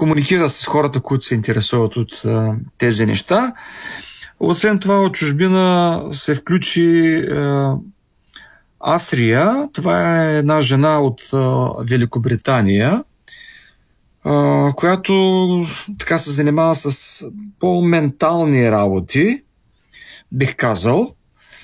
комуникира с хората, които се интересуват от тези неща. Освен това, от чужбина се включи Асрия. Това е една жена от Великобритания, която така се занимава с по-ментални работи, бих казал.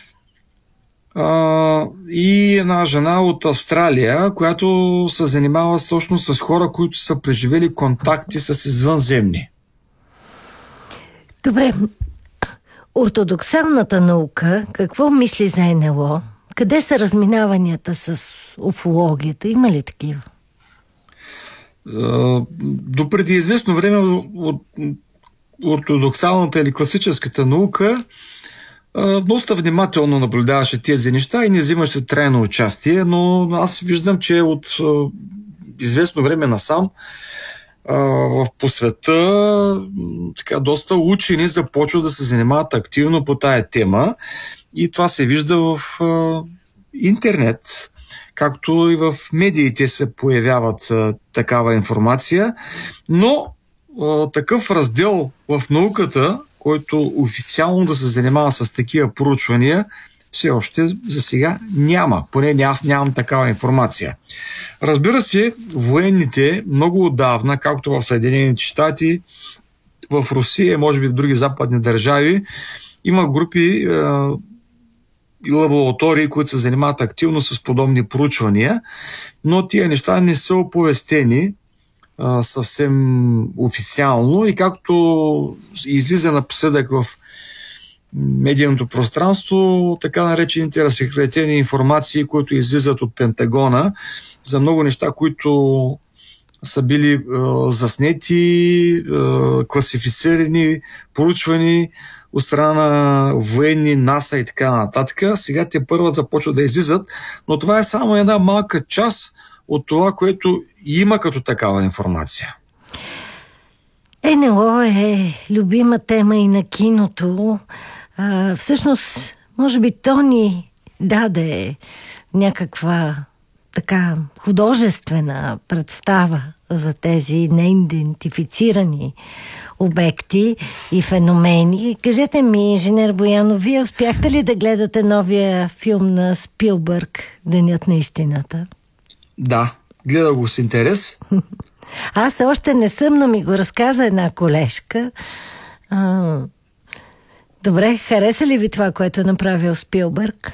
И една жена от Австралия, която се занимава точно с хора, които са преживели контакти с извънземни. Добре. Ортодоксалната наука, какво мисли за НЛО? Къде са разминаванията с уфологията? Има ли такива? Допреди известно време от ортодоксалната или класическата наука доста внимателно наблюдаваше тези неща и не взимаше трайно участие, но аз виждам, че от известно време насам по света така доста учени започват да се занимават активно по тая тема и това се вижда в интернет, както и в медиите се появяват такава информация, но такъв раздел в науката, който официално да се занимава с такива проучвания, все още за сега няма. Поне нямам такава информация. Разбира се, военните много отдавна, както в Съединените щати, в Русия, може би в други западни държави, има групи и лаборатории, които се занимават активно с подобни проучвания, но тия неща не са оповестени съвсем официално и както излиза напоследък в медийното пространство, така наречените разсекретени информации, които излизат от Пентагона за много неща, които са били заснети, класифицирани, проучвани от страна на военни, НАСА и така нататък. Сега те първо започват да излизат, но това е само една малка част от това, което има като такава информация. НЛО е любима тема и на киното. Всъщност, може би то ни даде някаква така художествена представа за тези неидентифицирани обекти и феномени. Кажете ми, инженер Боянов, вие успяхте ли да гледате новия филм на Спилбърг "Денят на истината"? Да, гледах го с интерес. Аз още не съм, но ми го разказа една колежка. Добре, хареса ли ви това, което е направил Спилбърг?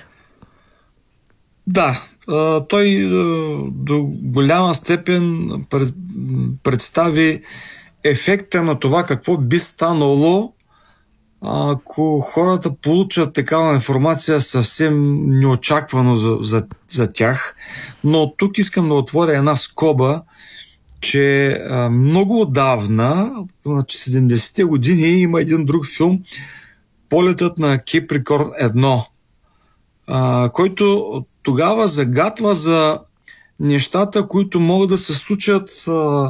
Да, той до голяма степен представи ефекта на това какво би станало, ако хората получат такава информация съвсем неочаквано за тях. Но тук искам да отворя една скоба, че много отдавна, че 70-те години, има един друг филм, "Полетът на Кеприкорн 1", който тогава загатва за нещата, които могат да се случат,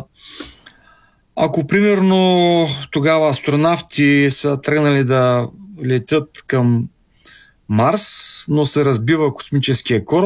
ако примерно тогава астронавти са тръгнали да летят към Марс, но се разбива космическия кораб